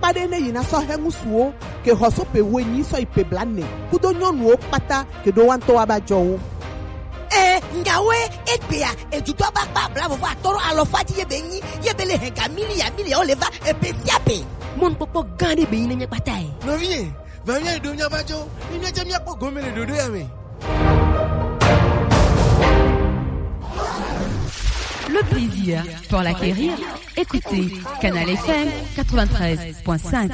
kpade ne yina so hengusuo ke hoso pe wenyi so ipe blane kudo nyonu pata ke do wanto abajo ngawe ekpea eduto bakpa bravo va toro alofati yebenyi yebele henga milia oleva epesiape mon popo gande be ine nyapatae no vie va bien do nyabajo ine jamia ko gomele dodo yame. Le plaisir pour l'acquérir, écoutez Canal FM 93.5.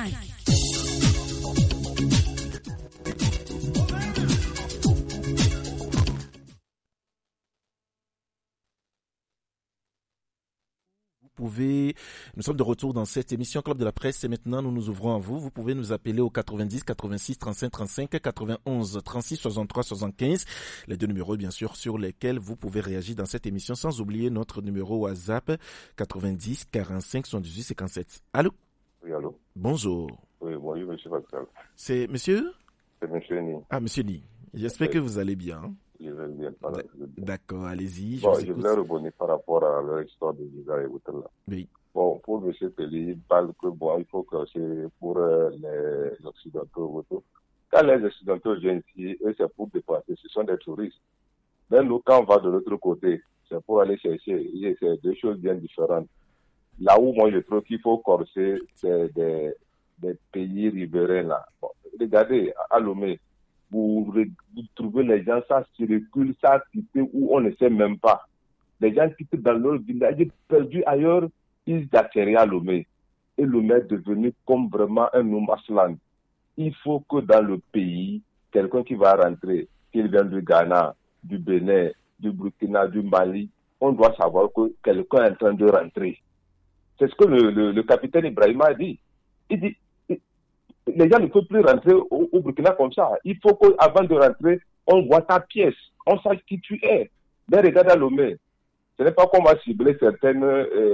Nous sommes de retour dans cette émission Club de la Presse et maintenant nous nous ouvrons à vous. Vous pouvez nous appeler au 90 86 35 35 91 36 63 75. Les deux numéros bien sûr sur lesquels vous pouvez réagir dans cette émission sans oublier notre numéro WhatsApp 90 45 78 57. Allô? Oui, allô. Bonjour. Oui, bonjour monsieur Pascal. C'est monsieur? C'est monsieur Ni. Ah, monsieur Ni. J'espère que vous allez bien. Je vais bien. D'accord, allez-y. Je voulais rebondir par rapport à leur histoire de visa et autres là. Oui. Bon, pour M. Pelli, il parle que bon, il faut que c'est pour les Occidentaux. Quand les Occidentaux viennent ici, eux, c'est pour dépenser, ce sont des touristes. Mais nous, quand on va de l'autre côté, c'est pour aller chercher. C'est deux choses bien différentes. Là où moi je trouve qu'il faut corser, c'est des pays riverains là. Bon, regardez, à Lomé, vous trouvez les gens, ça circule, ça quitte où on ne sait même pas. Les gens quittent dans leur village, perdus ailleurs, ils atterrissent à Lomé. Et Lomé est devenu comme vraiment un no-man's land. Il faut que dans le pays, quelqu'un qui va rentrer, qu'il vienne du Ghana, du Bénin, du Burkina, du Mali, on doit savoir que quelqu'un est en train de rentrer. C'est ce que le capitaine Ibrahima a dit. Il dit, les gens ne peuvent plus rentrer au Burkina comme ça. Il faut qu'avant de rentrer, on voit ta pièce, on sache qui tu es. Mais regarde à Lomé. Ce n'est pas qu'on va cibler certaines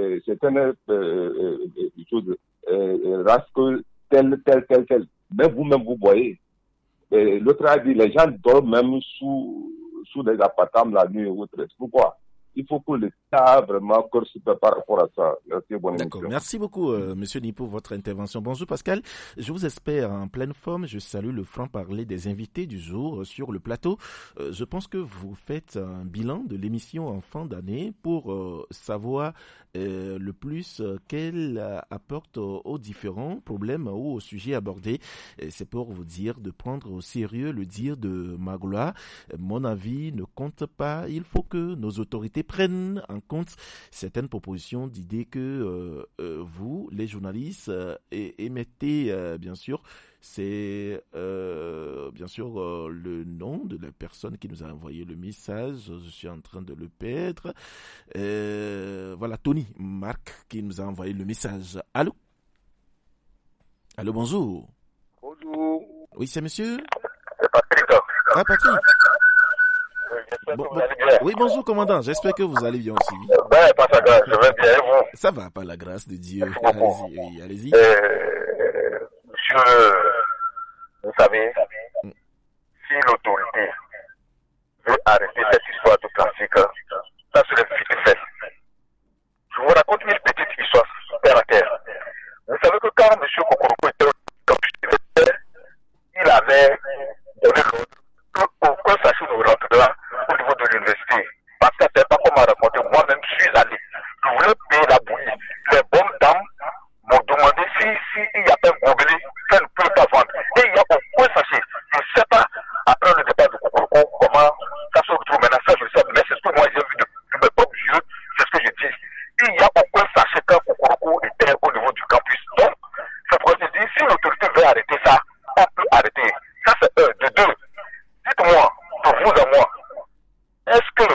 choses, races que telle. Mais vous-même, vous voyez. L'autre a dit, les gens dorment même sous des appartements la nuit et autres. Pourquoi? Il faut que l'État vraiment corse par rapport à ça. Merci, bonne D'accord. émission. Merci beaucoup, Monsieur Ni, pour votre intervention. Bonjour, Pascal. Je vous espère en pleine forme. Je salue le franc-parler des invités du jour sur le plateau. Je pense que vous faites un bilan de l'émission en fin d'année pour savoir le plus qu'elle apporte aux différents problèmes ou aux sujets abordés. C'est pour vous dire de prendre au sérieux le dire de Magloire. Mon avis ne compte pas. Il faut que nos autorités prennent en compte certaines propositions d'idées que vous, les journalistes, émettez, bien sûr. C'est bien sûr le nom de la personne qui nous a envoyé le message. Je suis en train de le perdre. Voilà, Tony Marc qui nous a envoyé le message. Allô? Allô, bonjour. Bonjour. Oui, c'est monsieur? C'est Patrick. Ah, Patrick. Oui, oui, bonjour, commandant. J'espère que vous allez bien aussi. Ben, pas ça grâce, je vais bien, et vous? Ça va, par la grâce de Dieu. Allez-y, oui, allez-y. Monsieur, vous savez, si l'autorité veut arrêter cette histoire de plastique, ça serait vite fait. Je vous raconte une petite histoire terre à terre. Vous savez que quand M. Kokoroko était au campus universitaire, il avait donné l'ordre qu'aucun sachet ne rentrera au niveau de l'université. Parce que c'est pas qu'on m'a raconté, moi-même je suis allé. Je voulais payer la bouillie. Les bonnes dames m'ont demandé s'il y a un gobelet qu'elle ne peut pas vendre. Et il y a aucun sachet. Je ne sais pas, après le départ de Kokoroko, comment ça se retrouve maintenant, ça je sais, mais c'est ce que moi j'ai vu de mes propres yeux, c'est ce que je dis. Il n'y a aucun sachet quand Kokoroko était au niveau du campus. Donc, c'est pourquoi je dis, si l'autorité veut arrêter ça, on peut arrêter. Ça c'est un. De deux, dites-moi, de vous à moi, est-ce que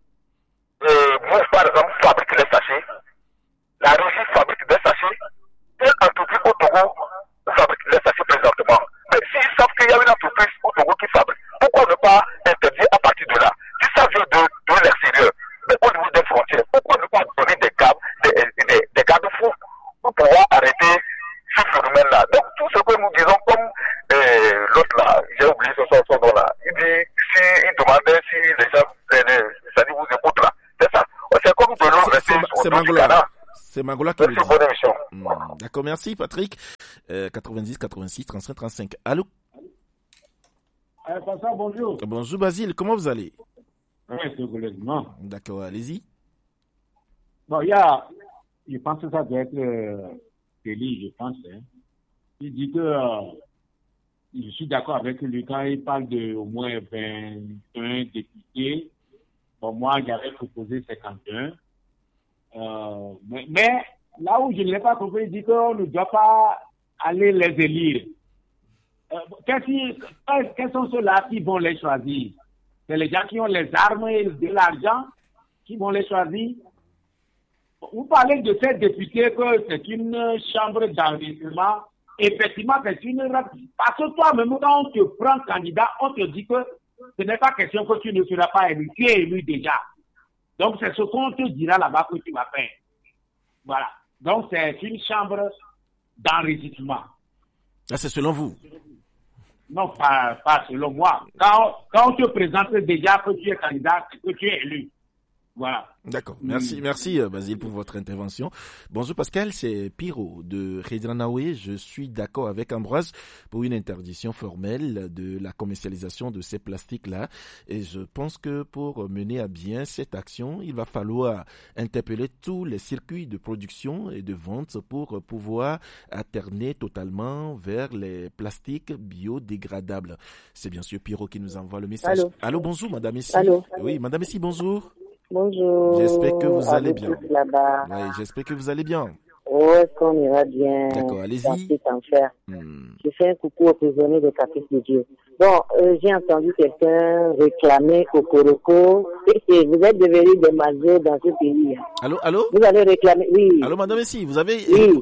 vous, par exemple, fabriquez les sachets? La régie fabrique des sachets? Quelle entreprise au Togo fabrique les sachets présentement? Mais s'ils savent qu'il y a une entreprise au Togo qui fabrique, pourquoi ne pas interdire à partir de là? Si ça vient de l'extérieur, mais au niveau des frontières, pourquoi ne pas donner des garde-fous pour pouvoir arrêter ce phénomène-là? Donc tout ce que nous disons, comme l'autre là, j'ai oublié son nom là, il demandait si les gens prenaient, c'est-à-dire vous écoutez là, c'est ça. C'est comme de l'eau restée au C'est dos du Ghana. C'est Magola qui le Merci, dit. bonne émission. D'accord, merci Patrick. 90 86 35 35. Allô? Pascal, bonjour. Bonjour Basile, comment vous allez? Oui, c'est D'accord, allez-y. Bon, je pense que ça doit être Kelly, je pense. Hein. Il dit que je suis d'accord avec lui quand il parle de au moins 21 députés. Bon, moi, j'avais proposé 51. Mais là où je ne l'ai pas compris, il dit qu'on ne doit pas aller les élire. Quels sont ceux-là qui vont les choisir? C'est les gens qui ont les armes et de l'argent qui vont les choisir? Vous parlez de ces députés que c'est une chambre d'enregistrement. Effectivement, c'est une... Parce que toi-même, quand on te prend candidat, on te dit que ce n'est pas question que tu ne seras pas élu. Tu es élu déjà. Donc, c'est ce qu'on te dira là-bas que tu vas faire. Voilà. Donc, c'est une chambre d'enregistrement. Ah, c'est selon vous? Non, pas selon moi. Quand on te présente déjà que tu es candidat, que tu es élu. Voilà. D'accord. Merci Basile pour votre intervention. Bonjour Pascal, c'est Piro de Redranaoué. Je suis d'accord avec Ambroise pour une interdiction formelle de la commercialisation de ces plastiques-là. Et je pense que pour mener à bien cette action, il va falloir interpeller tous les circuits de production et de vente pour pouvoir alterner totalement vers les plastiques biodégradables. C'est bien sûr Piro qui nous envoie le message. Allô, bonjour Madame Messi. Allô. Oui, Madame Messi, bonjour. Bonjour. J'espère que vous allez bien. Là-bas. Oui, j'espère que vous allez bien. Ouais, qu'on ira bien. D'accord, allez-y. Je fais un coucou aux prisonniers des Caprices de Dieu. Bon, j'ai entendu quelqu'un réclamer Cocoroco. Et vous êtes devenus des mazos dans ce pays. Allô? Vous avez réclamé, oui. Allô, madame Messi, vous avez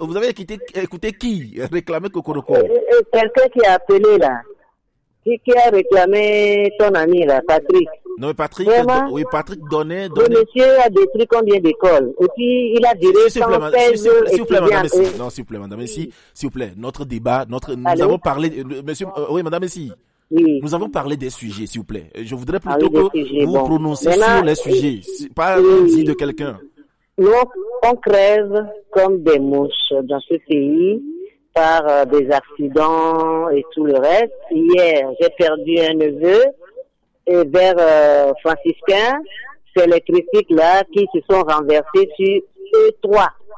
écouté qui réclamait Cocoroco? Quelqu'un qui a appelé là. Qui a réclamé ton ami là, Patrick. Non, mais Patrick donnait. Le monsieur a détruit combien d'écoles? Et puis, il a duré 116 s'il vous plaît, madame Messi. Non, s'il vous plaît, madame Messi. S'il vous plaît, notre débat, nous avons parlé, monsieur, oui, madame Messi. Oui. Nous avons parlé des sujets, s'il vous plaît. Je voudrais plutôt que vous vous prononciez sur les sujets, pas dire de quelqu'un. Nous, on crève comme des mouches dans ce pays par des accidents et tout le reste. Hier, j'ai perdu un neveu. Et vers franciscain, c'est les critiques là qui se sont renversés sur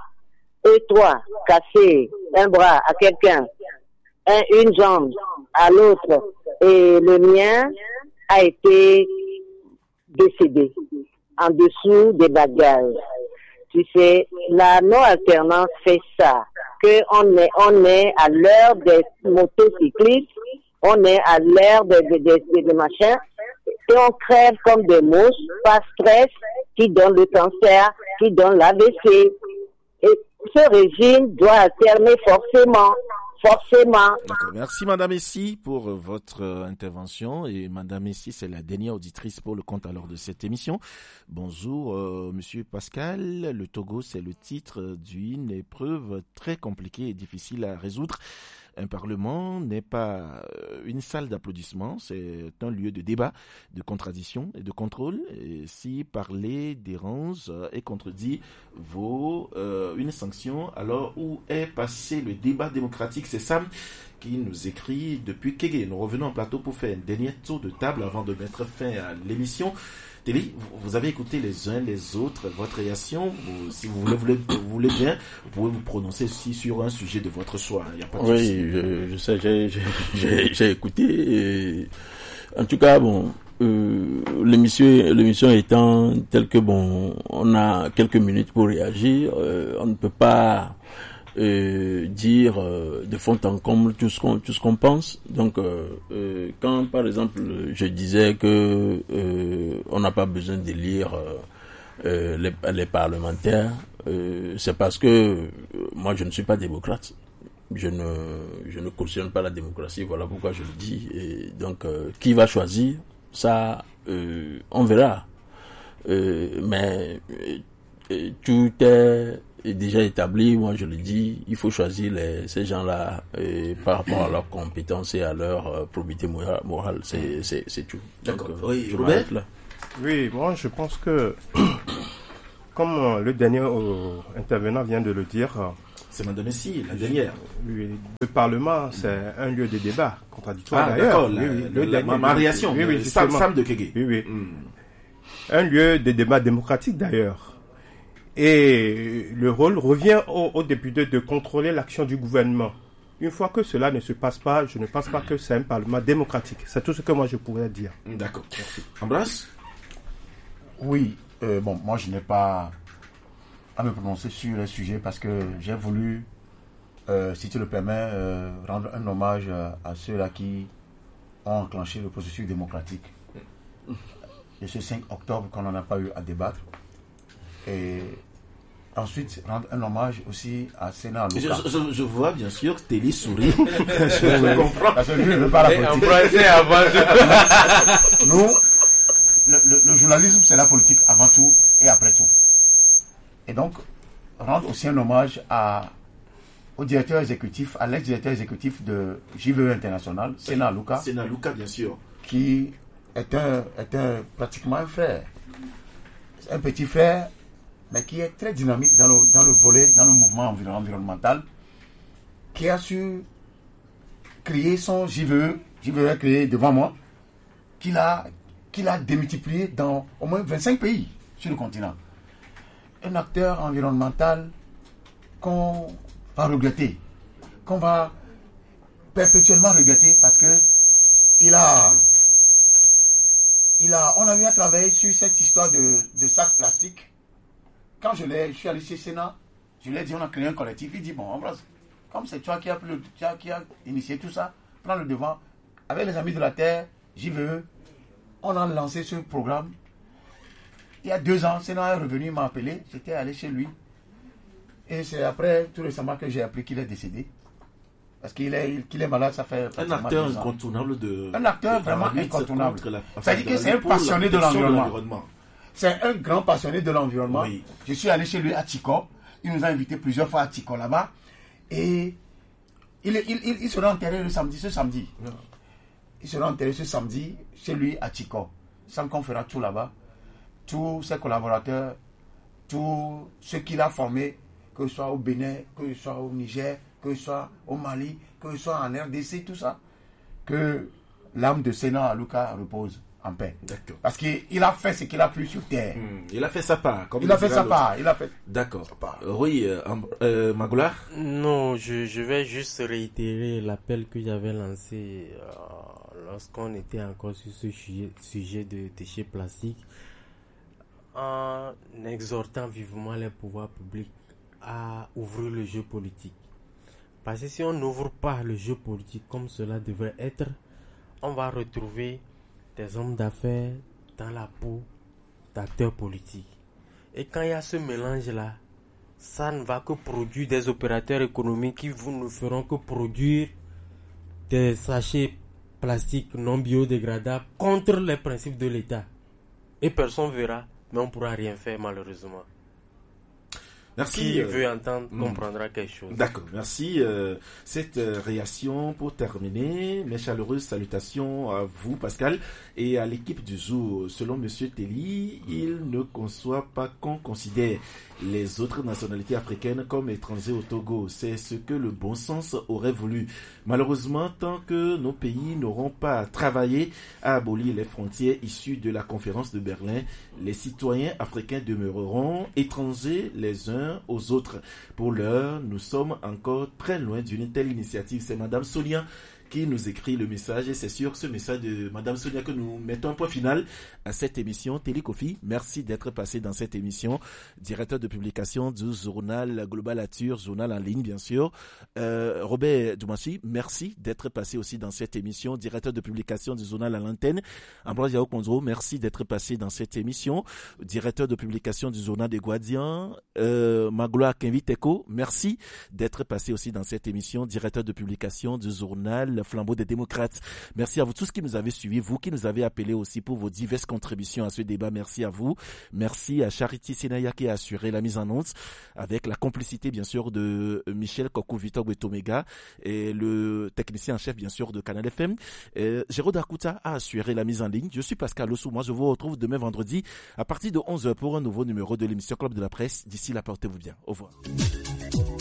E3, cassé, un bras à quelqu'un, une jambe à l'autre, et le mien a été décédé en dessous des bagages. Tu sais, la non-alternance fait ça, que on est à l'heure des motocyclistes, on est à l'heure des machins, et on crève comme des mouches, par stress, qui donne le cancer, qui donne l'AVC. Et ce régime doit alterner forcément. D'accord. Merci Madame Messi pour votre intervention. Et Madame Messi, c'est la dernière auditrice pour le compte alors de cette émission. Bonjour Monsieur Pascal. Le Togo, c'est le titre d'une épreuve très compliquée et difficile à résoudre. Un parlement n'est pas une salle d'applaudissement, c'est un lieu de débat, de contradiction et de contrôle. Et si parler dérange et contredit vaut une sanction, alors où est passé le débat démocratique? C'est Sam qui nous écrit depuis Kégué. Nous revenons en plateau pour faire un dernier tour de table avant de mettre fin à l'émission. Téli, vous avez écouté les uns les autres votre réaction. Si vous voulez bien, vous pouvez vous prononcer aussi sur un sujet de votre choix. Il y a pas de souci. Je sais, j'ai écouté. Et, en tout cas, bon, l'émission étant telle que bon, on a quelques minutes pour réagir. On ne peut pas dire de fond en comble tout ce qu'on pense. Donc quand par exemple je disais que on n'a pas besoin d'élire les parlementaires, c'est parce que moi je ne suis pas démocrate. Je ne cautionne pas la démocratie, voilà pourquoi je le dis. Et donc qui va choisir ça, on verra. Mais tout est déjà établi, moi je le dis, il faut choisir ces gens-là par rapport à leurs compétences et à leur probité morale, c'est tout. D'accord. Donc, oui, Robert là. Oui, moi je pense que comme le dernier intervenant vient de le dire, c'est Mme Messi, la dernière. Le Parlement, c'est un lieu de débat contradictoire d'ailleurs. D'accord, ma réaction, Sam de Kege. Oui. Un lieu de débat démocratique d'ailleurs. Et le rôle revient aux députés de contrôler l'action du gouvernement. Une fois que cela ne se passe pas, je ne pense pas que c'est un Parlement démocratique. C'est tout ce que moi je pourrais dire. D'accord. Merci. Ambroise ? Oui. Moi je n'ai pas à me prononcer sur le sujet parce que j'ai voulu, si tu le permets, rendre un hommage à ceux-là qui ont enclenché le processus démocratique. Et ce 5 octobre qu'on n'en a pas eu à débattre. Et ensuite, rendre un hommage aussi à Sénat Luka. Je vois bien sûr Téli sourit. Je comprends. Parce que lui ne veut pas la politique. Nous, le journalisme, c'est la politique avant tout et après tout. Et donc, rendre aussi un hommage au directeur exécutif, à l'ex-directeur exécutif de JVE International, Sénat Luka. Sénat Luka, bien sûr. Qui est pratiquement un frère. Un petit frère, mais qui est très dynamique dans le volet, dans le mouvement environnemental, qui a su créer son JVE a créé devant moi, qu'il a démultiplié dans au moins 25 pays sur le continent. Un acteur environnemental qu'on va regretter, qu'on va perpétuellement regretter parce que on a eu à travailler sur cette histoire de sacs plastiques. Quand je suis allé chez Sénat, je lui ai dit, on a créé un collectif. Il dit, bon, Ambroise, comme c'est toi qui a initié tout ça, prends le devant. Avec les Amis de la Terre, JVE, on a lancé ce programme. Il y a 2 ans, Sénat est revenu, il m'a appelé, j'étais allé chez lui. Et c'est après, tout récemment, que j'ai appris qu'il est décédé. Parce qu'il est malade, ça fait... Un acteur incontournable un acteur vraiment incontournable. C'est-à-dire que c'est un passionné de l'environnement. C'est un grand passionné de l'environnement. Oui. Je suis allé chez lui à Tchiko. Il nous a invités plusieurs fois à Tchiko là-bas. Et il sera enterré ce samedi. Il sera enterré ce samedi chez lui à Tchiko. Sans qu'on fera tout là-bas. Tous ses collaborateurs, tous ceux qu'il a formés, que ce soit au Bénin, que ce soit au Niger, que ce soit au Mali, que ce soit en RDC, tout ça, que l'âme de Sénat Luka repose en paix. D'accord. Parce qu'il a fait ce qu'il a pu sur terre. Il a fait sa part. Il a fait sa part. D'accord. Oui, Magoula ? Non, je vais juste réitérer l'appel que j'avais lancé lorsqu'on était encore sur ce sujet de déchets plastiques, en exhortant vivement les pouvoirs publics à ouvrir le jeu politique. Parce que si on n'ouvre pas le jeu politique comme cela devrait être, on va retrouver des hommes d'affaires dans la peau d'acteurs politiques. Et quand il y a ce mélange-là, ça ne va que produire des opérateurs économiques qui ne feront que produire des sachets plastiques non biodégradables contre les principes de l'État. Et personne verra, mais on ne pourra rien faire malheureusement. Merci. Qui veut entendre comprendra quelque chose. D'accord, merci. Cette réaction pour terminer, mes chaleureuses salutations à vous, Pascal, et à l'équipe du jour. Selon Monsieur Téli, il ne conçoit pas qu'on considère les autres nationalités africaines comme étrangers au Togo. C'est ce que le bon sens aurait voulu. Malheureusement, tant que nos pays n'auront pas travaillé à abolir les frontières issues de la conférence de Berlin, les citoyens africains demeureront étrangers les uns aux autres. Pour l'heure, nous sommes encore très loin d'une telle initiative. C'est Madame Sonia qui nous écrit le message, et c'est sur ce message de Madame Sonia que nous mettons un point final à cette émission. Téli Kofi, merci d'être passé dans cette émission, directeur de publication du journal Global Nature, journal en ligne bien sûr. Robert Doumachi, merci d'être passé aussi dans cette émission, directeur de publication du journal à l'antenne. Ambroise Yao Kondro, merci d'être passé dans cette émission, directeur de publication du journal des Guardians. Magloire Kenviteko, merci d'être passé aussi dans cette émission, directeur de publication du journal Flambeau des démocrates. Merci à vous tous qui nous avez suivis, vous qui nous avez appelés aussi pour vos diverses contributions à ce débat. Merci à vous. Merci à Charity Sinaya qui a assuré la mise en onde avec la complicité bien sûr de Michel Kokou-Victor Betomega et le technicien en chef bien sûr de Canal FM. Géraud Dakuta a assuré la mise en ligne. Je suis Pascal Ossou. Moi, je vous retrouve demain vendredi à partir de 11h pour un nouveau numéro de l'émission Club de la Presse. D'ici là, portez-vous bien. Au revoir.